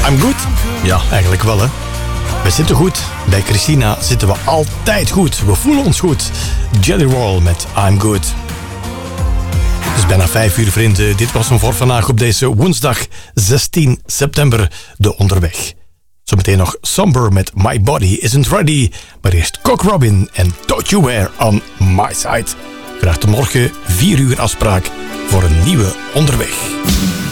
I'm good? Ja, eigenlijk wel, hè. We zitten goed. Bij Christina zitten we altijd goed. We voelen ons goed. Jelly Roll met I'm Good. Het is bijna 5 uur, vrienden. Dit was hem voor vandaag op deze woensdag 16 september. De Onderweg. Zometeen nog Somber met My Body Isn't Ready. Maar eerst Cock Robin en Don't You Wear On My Side. Graag tot morgen 4 uur afspraak voor een nieuwe Onderweg.